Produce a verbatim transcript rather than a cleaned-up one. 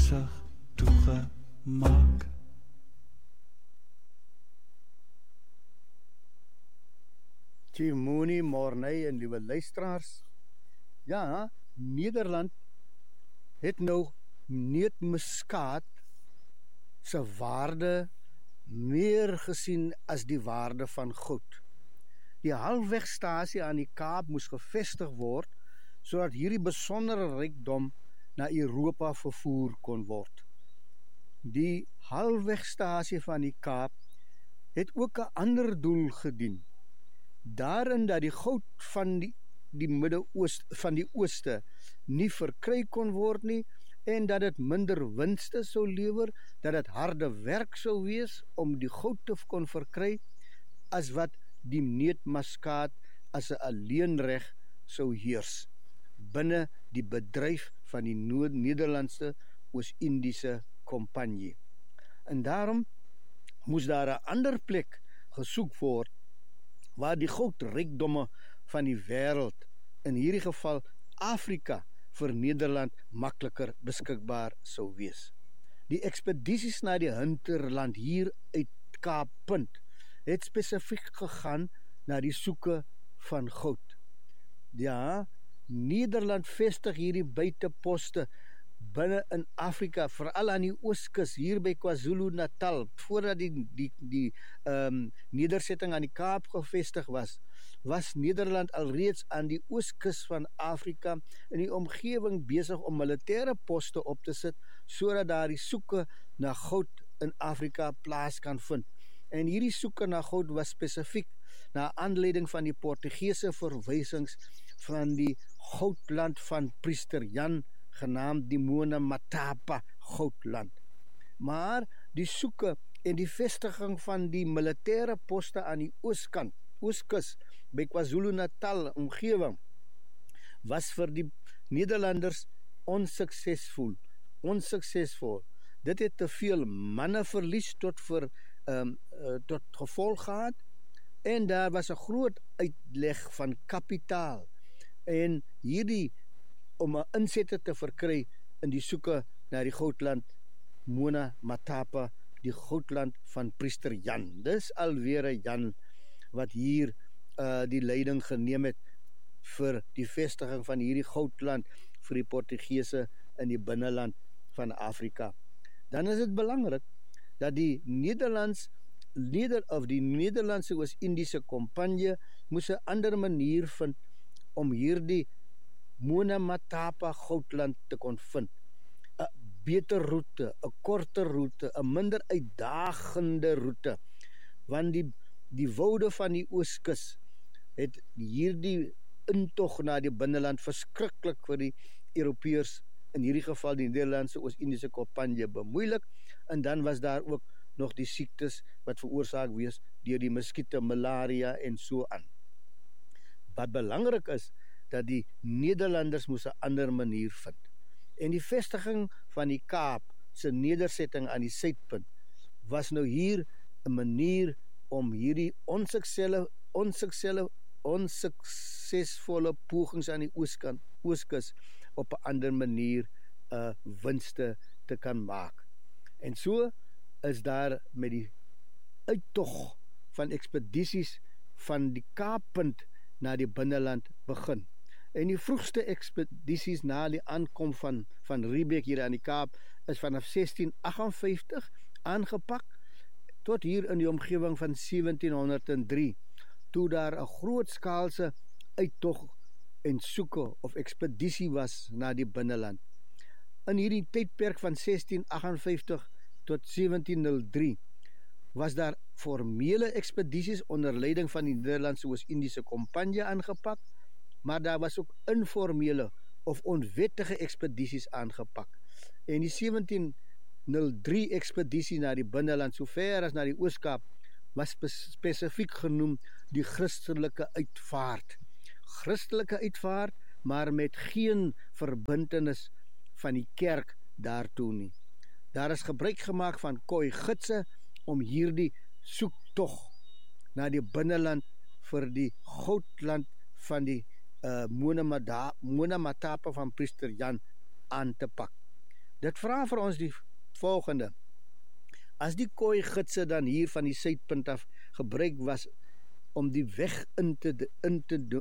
gesig toegemaak. Tjimoenie, Morney en liewe luisteraars. Ja, Nederland het nou neutmuskaat se waarde meer gesien as die waarde van goud. Die halfwegstasie aan die Kaap moes gevestig word sodat hierdie besondere rykdom na Europa vervoer kon word. Die halfwegstasie van die Kaap het ook 'n ander doel gedien. Daarin dat die goud van die die Midde-Ooste van die Ooste nie verkry kon word nie en dat dit minder winste sou lewer, dat dit harde werk sou wees om die goud te kon verkry as wat die neutmuskaat as 'n alleenreg sou heers binne die bedryf van die Nederlandse Oos-Indiese Kompanjie. En daarom moes daar 'n ander plek gesoek word waar die goudrykdomme van die wêreld, in hierdie geval Afrika, vir Nederland makliker beskikbaar sou wees. Die ekspedisies na die hinterland hier uit Kaappunt het spesifiek gegaan na die soeke van goud. Ja, Nederland vestig hierdie buiteposte binne in Afrika, veral aan die ooskus, hier by KwaZulu-Natal, voordat die, die, die um, nedersetting aan die Kaap gevestig was, was Nederland alreeds aan die ooskus van Afrika in die omgewing besig om militêre poste op te sit, sodat daar die soeke na goud in Afrika plaas kan vind. En hierdie soeke na goud was spesifiek na aanleiding van die Portugese verwysings van die goudland van Priester Jan, genaamd die Mona Matapa goudland. Maar die soeke en die vestiging van die militêre poste aan die ooskant, ooskus, by KwaZulu-Natal omgewing, was vir die Nederlanders onsuksesvol. Onsuksesvol. Dit het te veel manne verlies tot, vir, um, uh, tot gevolg gehad, en daar was 'n groot uitleg van kapitaal. En hierdie om 'n insette te verkry in die soeke na die goudland Mona Matapa, die goudland van Priester Jan. Dis alweer 'n Jan wat hier uh, die leiding geneem het vir die vestiging van hierdie goudland vir die Portugese in die binneland van Afrika. Dan is dit belangrik dat die Nederlands Neder of die Nederlandse Oos-Indiese Kompanjie moes 'n ander manier vind om hierdie Mona Matapa goudland te kon vind. 'n Beter roete, 'n korter roete, 'n minder uitdagende roete, want die die woude van die ooskus het hierdie intog na die binneland verskriklik vir die Europeërs, in hierdie geval die Nederlandse Oos-Indiese Kompanjie, bemoeilik, en dan was daar ook nog die siektes wat veroorsaak wees deur die muskiete, malaria en so aan. Wat belangrik is, dat die Nederlanders moes 'n ander manier vind. En die vestiging van die Kaap se nedersetting aan die suidpunt was nou hier 'n manier om hierdie onsuksesvolle onsuksesvolle onsuksesvolle pogings aan die ooskant ooskus op 'n ander manier uh, winste te kan maak. En so is daar met die uittog van ekspedisies van die Kaappunt na die binneland begin. En die vroegste ekspedisies na die aankom van, van Riebeeck hier aan die Kaap is vanaf sestien agt en vyftig aangepak tot hier in die omgewing van sewentien honderd en drie, toe daar 'n grootskaalse uittog en soeke of ekspedisie was na die binneland. In hierdie tydperk van sestien agt en vyftig tot sewentien nul drie was daar formele ekspedisies onder leiding van die Nederlandse Oos-Indiese Kompanjie aangepak, maar daar was ook informele of onwettige ekspedisies aangepak. En die sewentien nul drie ekspedisie na die binneland, so ver as na die Ooskaap, was spesifiek genoem die Christelike uitvaart. Christelike uitvaart, maar met geen verbintenis van die kerk daartoe nie. Daar is gebruik gemaak van koi gidse om hierdie soektog na die binneland vir die goudland van die uh, Mona Matapa van Priester Jan aan te pak. Dit vra vir ons die volgende. As die kooi gidse dan hier van die suidpunt af gebruik was om die weg in te, in te,